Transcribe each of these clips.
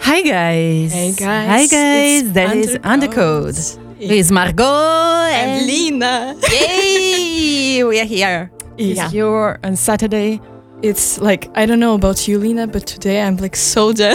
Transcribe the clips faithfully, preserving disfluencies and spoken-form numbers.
Hi guys. Hey guys. Hi guys. It's That is Undercode. Undercode. With Margot And and Lina. Yay! We are here. Yeah. It's here on Saturday. It's like, I don't know about you, Lina, but today I'm like so dead.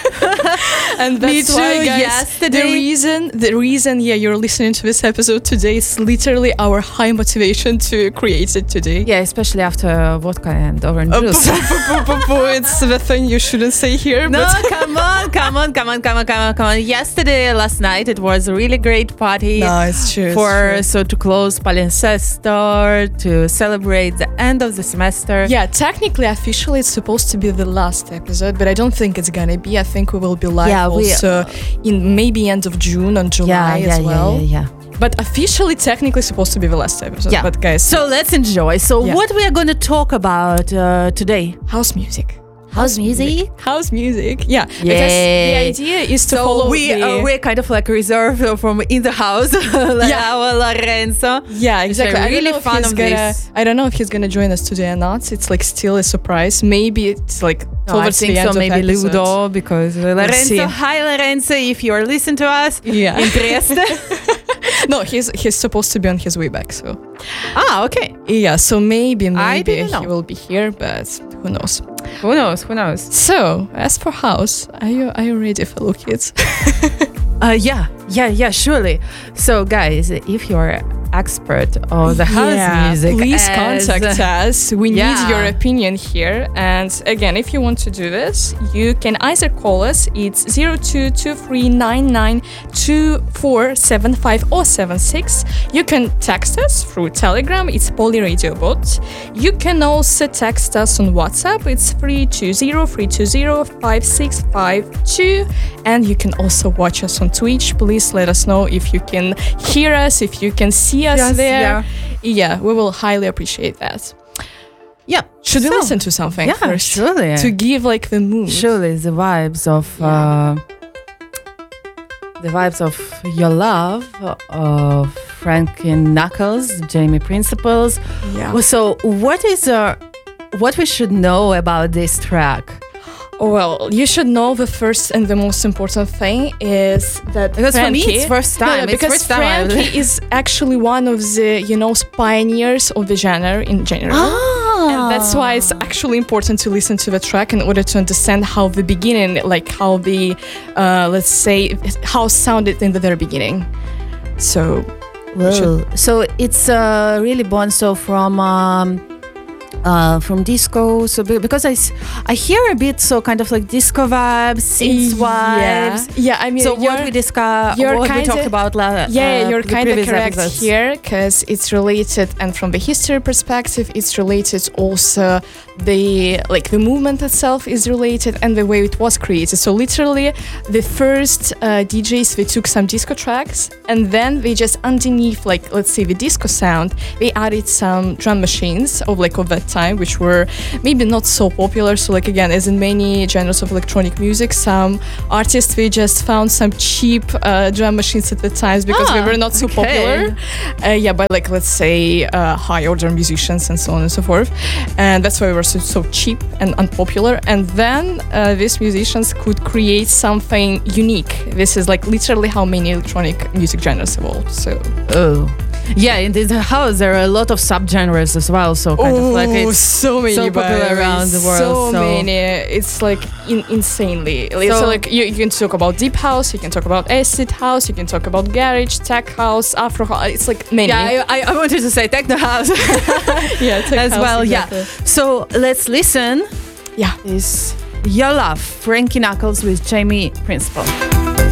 And that's Me too, why, guys, yesterday. the reason, the reason, yeah, you're listening to this episode today is literally our high motivation to create it today. Yeah, especially after vodka and orange Uh, juice. boo, boo, boo, boo, boo. It's the thing you shouldn't say here. No, but come on, come on, come on, come on, come on, come on. Yesterday, last night, it was a really great party. no, it's true. it's For true. so to close Palimpsest, to celebrate the end of the semester. Yeah, technically, officially, it's supposed to be the last episode, but I don't think it's gonna be. I think we will be live Yeah, we- also in maybe end of June or July yeah, yeah, as well. yeah, yeah, yeah. But officially, technically, supposed to be the last episode. Yeah. But guys, So let's enjoy. So Yeah. what we are going to talk about uh, today? house music. House music. House music. Yeah. Because the Yay. idea is to So follow we the... uh, we're kind of like reserved from in the house, like Yeah. our Lorenzo. yeah, exactly. I'm I don't really know if fan he's of gonna. this. I don't know if he's gonna join us today or not. It's like still a surprise. Maybe it's like No, I towards think the end so. of Maybe the episode. Ludo, because uh, see. Lorenzo. Hi, Lorenzo. If you are listening to us, Yeah. in Trieste. No, he's he's supposed to be on his way back. So ah, okay. yeah. So maybe maybe didn't know. he will be here, but who knows? Who knows? Who knows? So as for house, are you are you ready for little kids? Uh, yeah, yeah, yeah, surely. So, guys, if you're expert of the house Yeah, music, please as- contact us. We Yeah. need your opinion here. And again, if you want to do this, you can either call us. It's zero two two three nine nine two four seven five or seven six. You can text us through Telegram. It's Poly Radio Bot. You can also text us on WhatsApp. It's three two zero three two zero five six five two. And you can also watch us on Twitch. Please let us know if you can hear us, if you can see us Yes, there. yeah. Yeah, we will highly appreciate that. Yeah. Should we So, listen to something yeah, first? surely. To give like the mood. Surely the vibes of uh, the vibes of Your Love of Frankie Knuckles, Jamie Principles. Yeah. Well, so what is uh, what we should know about this track? Well, you should know the first and the most important thing is that Because for me, Frankie- it's first No, time. no, It's because first time I- Frankie is actually one of the, you know, pioneers of the genre in general. Ah. And that's why it's actually important to listen to the track in order to understand how the beginning, like how the, uh, let's say, how it sounded in the very beginning. So, Well, so it's uh, really born so from um, uh, from disco. So be- because I, s- I hear a bit so kind of like disco vibes, synth yeah. vibes. Yeah, I mean, So what you're- we discussed, you're what we kinda- talked about, la- Yeah, uh, you're the kind of previous correct episodes. here because it's related, and from the history perspective, it's related also the like the movement itself is related and the way it was created. So literally, the first uh, D Js they took some disco tracks and then they just underneath like let's say the disco sound, they added some drum machines of like of that time, which were maybe not so popular. So like again, as in many genres of electronic music, some artists they just found some cheap uh, drum machines at the times because Ah, they were not so okay. popular. Uh, yeah, by like let's say uh, high order musicians and so on and so forth, and that's why we were so, so cheap and unpopular. And then uh, these musicians could create something unique. This is like literally how many electronic music genres evolved. So Oh, yeah. In this house, there are a lot of subgenres as well. So kind of like it's so many so popular by the way, around the world, So, so- many. It's like in, insanely. So, So- like you, you can talk about deep house, you can talk about acid house, you can talk about garage, tech house, afro house. It's like many. yeah. I, I, I wanted to say techno house yeah, tech as house, well. exactly. Yeah. So let's listen. Yeah. Is Your Love, Frankie Knuckles with Jamie Principle.